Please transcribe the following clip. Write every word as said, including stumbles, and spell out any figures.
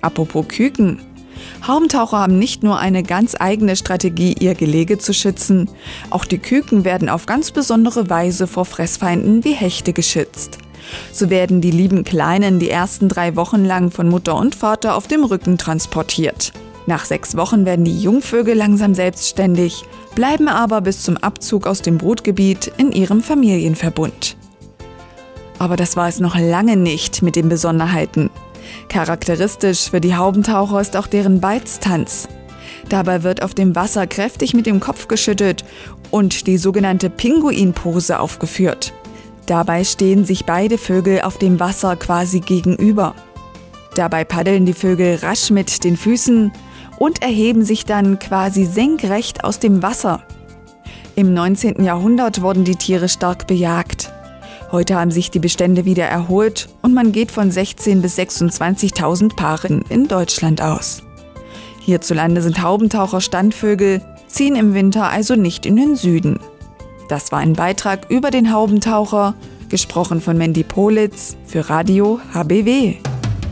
Apropos Küken. Haubentaucher haben nicht nur eine ganz eigene Strategie, ihr Gelege zu schützen, auch die Küken werden auf ganz besondere Weise vor Fressfeinden wie Hechte geschützt. So werden die lieben Kleinen die ersten drei Wochen lang von Mutter und Vater auf dem Rücken transportiert. Nach sechs Wochen werden die Jungvögel langsam selbstständig, bleiben aber bis zum Abzug aus dem Brutgebiet in ihrem Familienverbund. Aber das war es noch lange nicht mit den Besonderheiten. Charakteristisch für die Haubentaucher ist auch deren Balztanz. Dabei wird auf dem Wasser kräftig mit dem Kopf geschüttelt und die sogenannte Pinguinpose aufgeführt. Dabei stehen sich beide Vögel auf dem Wasser quasi gegenüber. Dabei paddeln die Vögel rasch mit den Füßen und erheben sich dann quasi senkrecht aus dem Wasser. Im neunzehnten Jahrhundert wurden die Tiere stark bejagt. Heute haben sich die Bestände wieder erholt und man geht von sechzehntausend bis sechsundzwanzigtausend Paaren in Deutschland aus. Hierzulande sind Haubentaucher Standvögel, ziehen im Winter also nicht in den Süden. Das war ein Beitrag über den Haubentaucher, gesprochen von Mandy Politz für Radio H B W.